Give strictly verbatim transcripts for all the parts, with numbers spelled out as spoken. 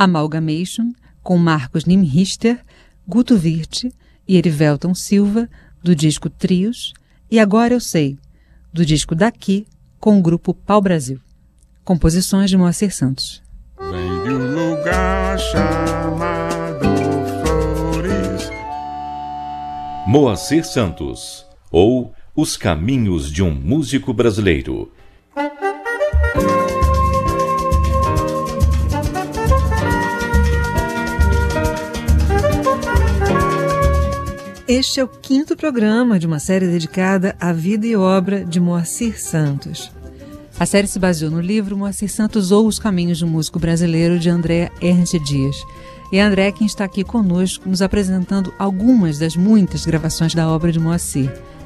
Amalgamation, com Marcos Nimrichter, Guto Wirth e Erivelton Silva, do disco Trios, e Agora Eu Sei, do disco Daqui, com o grupo Pau Brasil. Composições de Moacir Santos. Vem de um lugar chamado Flores. Moacir Santos, ou Os Caminhos de um Músico Brasileiro. Este é o quinto programa de uma série dedicada à vida e obra de Moacir Santos. A série se baseou no livro Moacir Santos ou Os Caminhos de um Músico Brasileiro, de Andréa Ernst Dias. E a Andréa quem está aqui conosco, nos apresentando algumas das muitas gravações da obra de Moacir.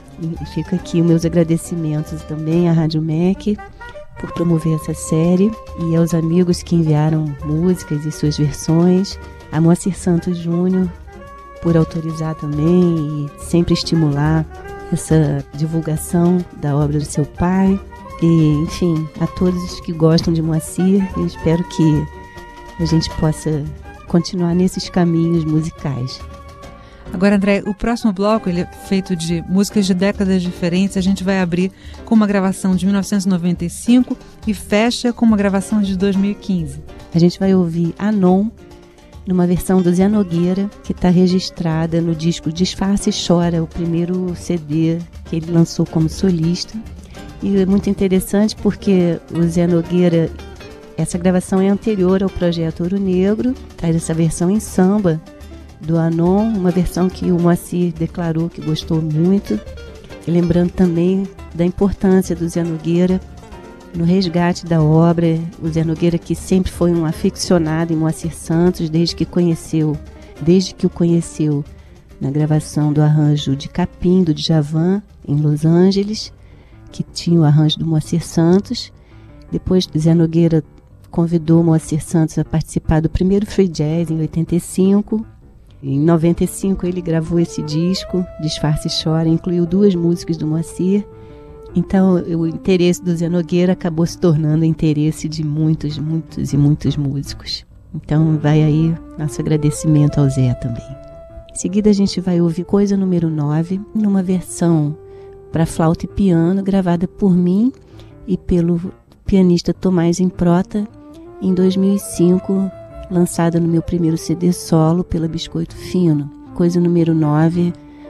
E fica aqui os meus agradecimentos também à Rádio M E C por promover essa série e aos amigos que enviaram músicas e suas versões, a Moacir Santos Júnior por autorizar também e sempre estimular essa divulgação da obra do seu pai. E, enfim, a todos os que gostam de Moacir, eu espero que a gente possa continuar nesses caminhos musicais. Agora, André, o próximo bloco ele é feito de músicas de décadas diferentes. A gente vai abrir com uma gravação de mil novecentos e noventa e cinco e fecha com uma gravação de dois mil e quinze. A gente vai ouvir Anon, numa versão do Zé Nogueira, que está registrada no disco Disfarce e Chora, o primeiro C D que ele lançou como solista. E é muito interessante porque o Zé Nogueira, essa gravação é anterior ao projeto Ouro Negro, traz essa versão em samba do Anon, uma versão que o Moacir declarou que gostou muito. E lembrando também da importância do Zé Nogueira no resgate da obra. O Zé Nogueira, que sempre foi um aficionado em Moacir Santos, desde que conheceu, desde que o conheceu na gravação do arranjo de Capim, do Djavan, em Los Angeles, que tinha o arranjo do Moacir Santos. Depois, Zé Nogueira convidou o Moacir Santos a participar do primeiro Free Jazz em oitenta e cinco. Em noventa e cinco ele gravou esse disco, Disfarce e Chora, incluiu duas músicas do Moacir. Então, o interesse do Zé Nogueira acabou se tornando o interesse de muitos, muitos e muitos músicos. Então, vai aí nosso agradecimento ao Zé também. Em seguida, a gente vai ouvir Coisa número nove, numa versão para flauta e piano, gravada por mim e pelo pianista Tomás Improta, em dois mil e cinco, lançada no meu primeiro C D solo pela Biscoito Fino. Coisa número nove,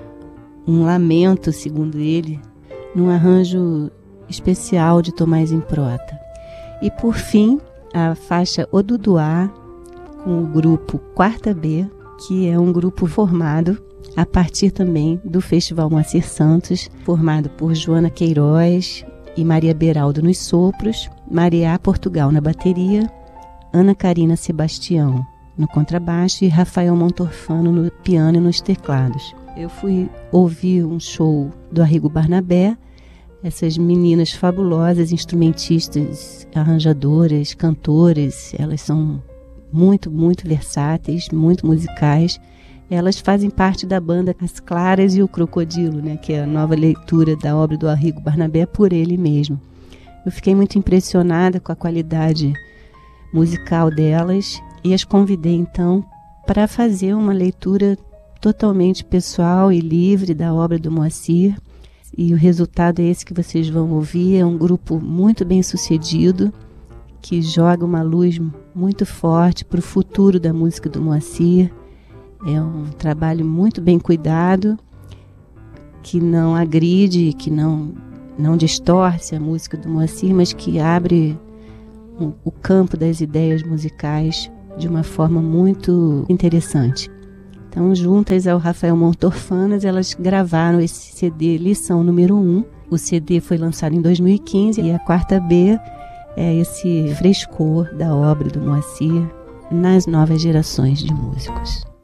um lamento, segundo ele, num arranjo especial de Tomás Improta. E por fim, a faixa Oduduá, com o grupo Quarta B, que é um grupo formado a partir também do Festival Moacir Santos, formado por Joana Queiroz e Maria Beraldo nos sopros, Maria Portugal na bateria, Ana Karina Sebastião no contrabaixo e Rafael Montorfano no piano e nos teclados. Eu fui ouvir um show do Arrigo Barnabé, essas meninas fabulosas, instrumentistas, arranjadoras, cantoras, elas são muito, muito versáteis, muito musicais. Elas fazem parte da banda As Claras e o Crocodilo, né, que é a nova leitura da obra do Arrigo Barnabé por ele mesmo. Eu fiquei muito impressionada com a qualidade musical delas e as convidei então para fazer uma leitura totalmente pessoal e livre da obra do Moacir. E o resultado é esse que vocês vão ouvir. É um grupo muito bem sucedido, que joga uma luz muito forte para o futuro da música do Moacir. É um trabalho muito bem cuidado, que não agride, que não, não distorce a música do Moacir, mas que abre um, o campo das ideias musicais de uma forma muito interessante. Então, juntas ao Rafael Montorfanas, elas gravaram esse C D Lição número um. O C D foi lançado em dois mil e quinze e a Quarta B é esse frescor da obra do Moacir nas novas gerações de músicos.